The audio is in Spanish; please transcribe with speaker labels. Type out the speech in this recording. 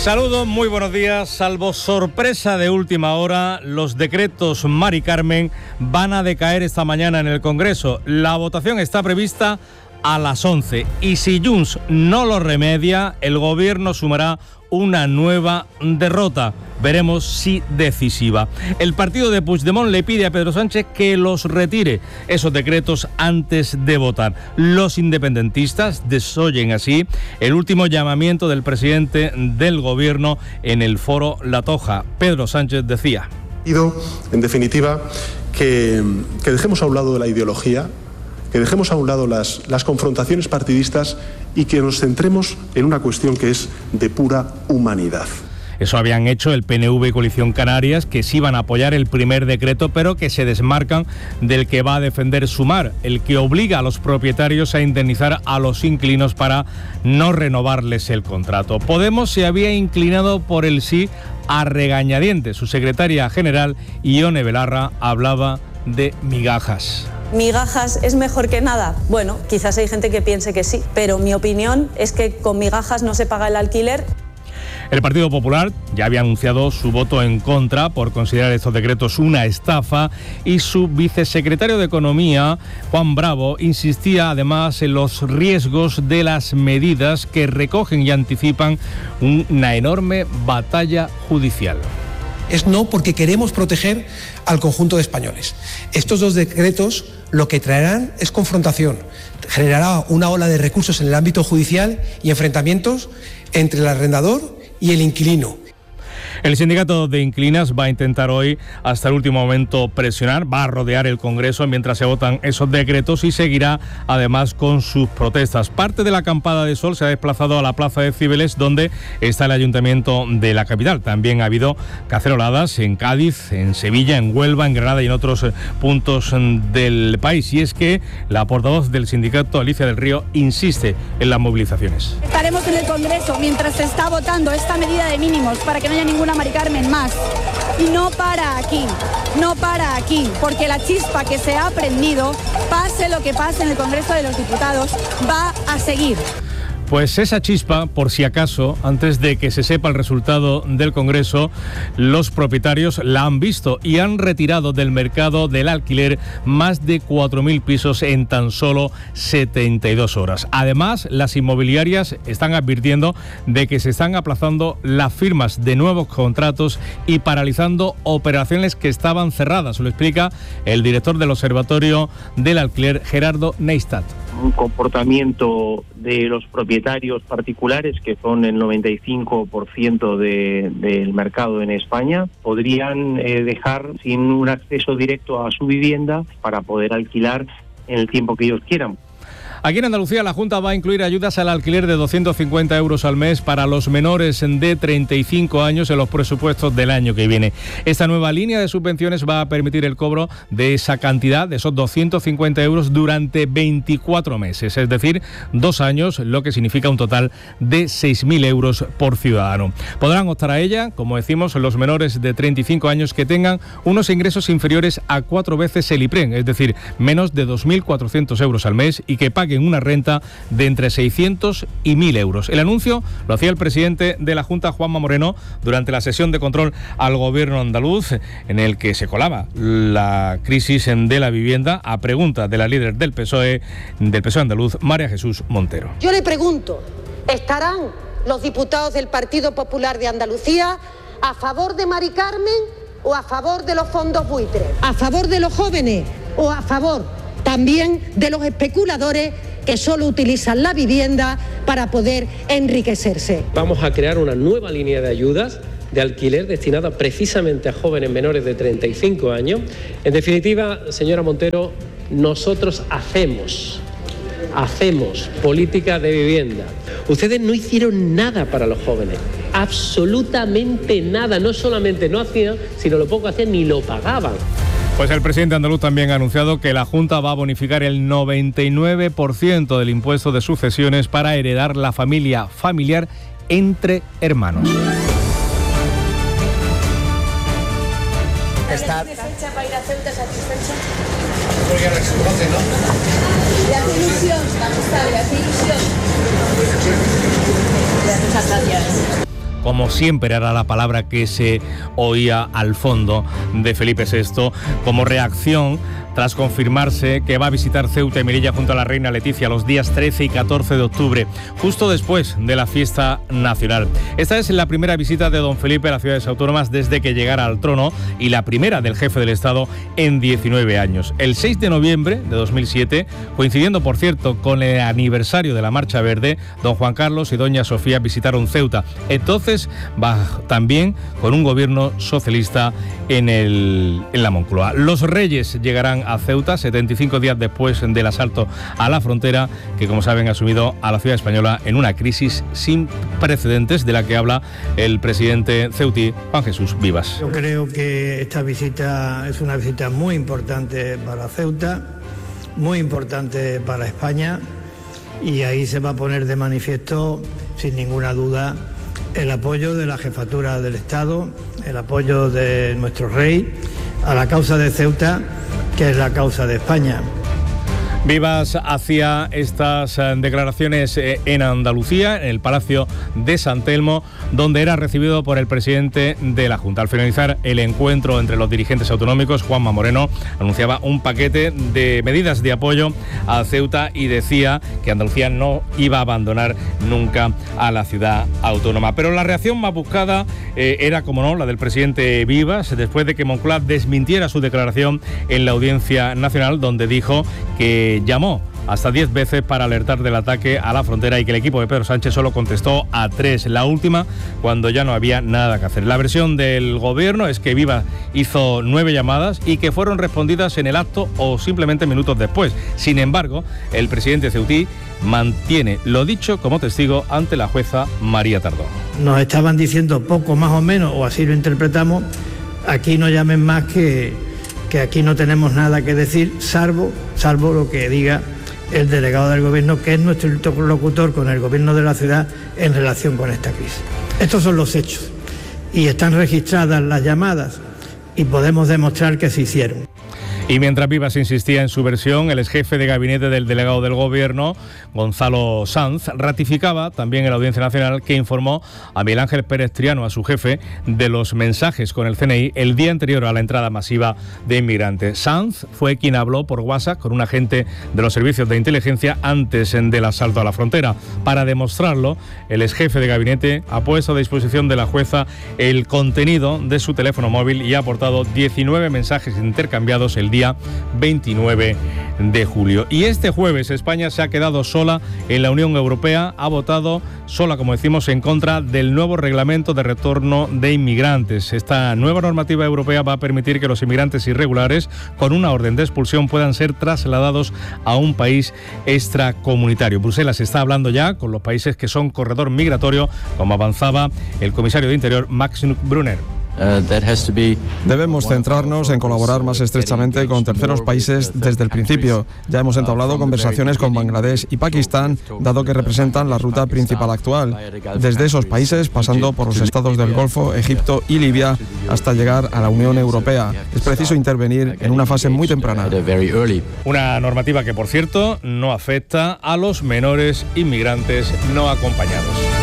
Speaker 1: Saludos, muy buenos días. Salvo sorpresa de última hora, los decretos Mari Carmen van a decaer esta mañana en el Congreso. La votación está prevista a las 11 y si Junts no lo remedia, el Gobierno sumará una nueva derrota. Veremos si decisiva. El partido de Puigdemont le pide a Pedro Sánchez que los retire, esos decretos, antes de votar. Los independentistas desoyen así el último llamamiento del presidente del Gobierno en el foro La Toja. Pedro Sánchez decía:
Speaker 2: en definitiva, que dejemos a un lado la ideología, que dejemos a un lado las confrontaciones partidistas y que nos centremos en una cuestión que es de pura humanidad.
Speaker 1: Eso habían hecho el PNV y Coalición Canarias, que sí iban a apoyar el primer decreto, pero que se desmarcan del que va a defender Sumar, el que obliga a los propietarios a indemnizar a los inquilinos para no renovarles el contrato. Podemos se había inclinado por el sí a regañadientes. Su secretaria general, Ione Belarra, hablaba de migajas.
Speaker 3: ¿Migajas es mejor que nada? Bueno, quizás hay gente que piense que sí, pero mi opinión es que con migajas no se paga el alquiler.
Speaker 1: El Partido Popular ya había anunciado su voto en contra por considerar estos decretos una estafa y su vicesecretario de Economía, Juan Bravo, insistía además en los riesgos de las medidas que recogen y anticipan una enorme batalla judicial.
Speaker 4: Es no porque queremos proteger al conjunto de españoles. Estos dos decretos lo que traerán es confrontación, generará una ola de recursos en el ámbito judicial y enfrentamientos entre el arrendador y el inquilino.
Speaker 1: El sindicato de inquilinas va a intentar hoy hasta el último momento presionar, va a rodear el Congreso mientras se votan esos decretos y seguirá además con sus protestas. Parte de la acampada de sol se ha desplazado a la Plaza de Cibeles, donde está el ayuntamiento de la capital. También ha habido caceroladas en Cádiz, en Sevilla, en Huelva, en Granada y en otros puntos del país. Y es que la portavoz del sindicato, Alicia del Río, insiste en las movilizaciones.
Speaker 5: Estaremos en el Congreso mientras se está votando esta medida de mínimos para que no haya ninguna Mari Carmen más. Y no para aquí, porque la chispa que se ha prendido, pase lo que pase en el Congreso de los Diputados, va a seguir.
Speaker 1: Pues esa chispa, por si acaso, antes de que se sepa el resultado del Congreso, los propietarios la han visto y han retirado del mercado del alquiler más de 4.000 pisos en tan solo 72 horas. Además, las inmobiliarias están advirtiendo de que se están aplazando las firmas de nuevos contratos y paralizando operaciones que estaban cerradas. Lo explica el director del Observatorio del Alquiler, Gerardo Neistat.
Speaker 6: Un comportamiento de los propietarios particulares, que son el 95% del mercado en España, podrían dejar sin un acceso directo a su vivienda para poder alquilar en el tiempo que ellos quieran.
Speaker 1: Aquí en Andalucía la Junta va a incluir ayudas al alquiler de 250 euros al mes para los menores de 35 años en los presupuestos del año que viene. Esta nueva línea de subvenciones va a permitir el cobro de esa cantidad, de esos 250 euros, durante 24 meses, es decir, 2 años, lo que significa un total de 6.000 euros por ciudadano. Podrán optar a ella, como decimos, los menores de 35 años que tengan unos ingresos inferiores a 4 veces el IPREN, es decir, menos de 2.400 euros al mes, y que paguen una renta de entre 600 y 1.000 euros. El anuncio lo hacía el presidente de la Junta, Juanma Moreno, durante la sesión de control al Gobierno andaluz, en el que se colaba la crisis de la vivienda, a pregunta de la líder del PSOE andaluz, María Jesús Montero.
Speaker 7: Yo le pregunto, ¿estarán los diputados del Partido Popular de Andalucía a favor de Mari Carmen o a favor de los fondos buitres? ¿A favor de los jóvenes o a favor también de los especuladores que solo utilizan la vivienda para poder enriquecerse?
Speaker 8: Vamos a crear una nueva línea de ayudas de alquiler destinada precisamente a jóvenes menores de 35 años. En definitiva, señora Montero, nosotros hacemos política de vivienda. Ustedes no hicieron nada para los jóvenes, absolutamente nada. No solamente no hacían, sino lo poco hacían ni lo pagaban.
Speaker 1: Pues el presidente andaluz también ha anunciado que la Junta va a bonificar el 99% del impuesto de sucesiones para heredar la familiar entre hermanos.
Speaker 9: Está fecha para ir a Ceuta satisfecha. Porque ahora se conoce, ¿no? Le hace ilusión, le hace ilusión. Muchas gracias.
Speaker 1: como siempre era la palabra que se oía al fondo de Felipe VI, como reacción tras confirmarse que va a visitar Ceuta y Melilla junto a la reina Leticia los días 13 y 14 de octubre, justo después de la fiesta nacional. Esta es la primera visita de don Felipe a las ciudades autónomas desde que llegara al trono y la primera del jefe del Estado en 19 años. El 6 de noviembre de 2007, coincidiendo por cierto con el aniversario de la Marcha Verde, don Juan Carlos y doña Sofía visitaron Ceuta. Entonces también con un gobierno socialista en la Moncloa. Los Reyes llegarán a Ceuta 75 días después del asalto a la frontera que, como saben, ha sumido a la ciudad española en una crisis sin precedentes de la que habla el presidente ceutí, Juan Jesús Vivas.
Speaker 10: Yo creo que esta visita es una visita muy importante para Ceuta, muy importante para España, y ahí se va a poner de manifiesto, sin ninguna duda, el apoyo de la jefatura del Estado, el apoyo de nuestro rey a la causa de Ceuta, que es la causa de España.
Speaker 1: Vivas hacía estas declaraciones en Andalucía, en el Palacio de San Telmo, donde era recibido por el presidente de la Junta. Al finalizar el encuentro entre los dirigentes autonómicos, Juanma Moreno anunciaba un paquete de medidas de apoyo a Ceuta y decía que Andalucía no iba a abandonar nunca a la ciudad autónoma. Pero la reacción más buscada era, como no, la del presidente Vivas, después de que Moncloa desmintiera su declaración en la Audiencia Nacional, donde dijo que llamó hasta 10 veces para alertar del ataque a la frontera y que el equipo de Pedro Sánchez solo contestó a 3, la última cuando ya no había nada que hacer. La versión del gobierno es que Vivas hizo 9 llamadas y que fueron respondidas en el acto o simplemente minutos después. Sin embargo, el presidente ceutí mantiene lo dicho como testigo ante la jueza María Tardó.
Speaker 10: Nos estaban diciendo poco más o menos, o así lo interpretamos, aquí no llamen más que aquí no tenemos nada que decir, salvo lo que diga el delegado del gobierno, que es nuestro interlocutor con el gobierno de la ciudad en relación con esta crisis. Estos son los hechos y están registradas las llamadas y podemos demostrar que se hicieron.
Speaker 1: Y mientras Vivas insistía en su versión, el exjefe de gabinete del delegado del Gobierno, Gonzalo Sanz, ratificaba también en la Audiencia Nacional que informó a Miguel Ángel Pérez Triano, a su jefe, de los mensajes con el CNI el día anterior a la entrada masiva de inmigrantes. Sanz fue quien habló por WhatsApp con un agente de los servicios de inteligencia antes del asalto a la frontera. Para demostrarlo, el exjefe de gabinete ha puesto a disposición de la jueza el contenido de su teléfono móvil y ha aportado 19 mensajes intercambiados el día 29 de julio. Y este jueves España se ha quedado sola en la Unión Europea, ha votado sola, como decimos, en contra del nuevo reglamento de retorno de inmigrantes. Esta nueva normativa europea va a permitir que los inmigrantes irregulares con una orden de expulsión puedan ser trasladados a un país extracomunitario. Bruselas está hablando ya con los países que son corredor migratorio, como avanzaba el comisario de Interior, Max Brunner.
Speaker 11: Debemos centrarnos en colaborar más estrechamente con terceros países desde el principio. Ya hemos entablado conversaciones con Bangladesh y Pakistán, dado que representan la ruta principal actual. Desde esos países, pasando por los estados del Golfo, Egipto y Libia, hasta llegar a la Unión Europea. Es preciso intervenir en una fase muy temprana.
Speaker 1: Una normativa que, por cierto, no afecta a los menores inmigrantes no acompañados.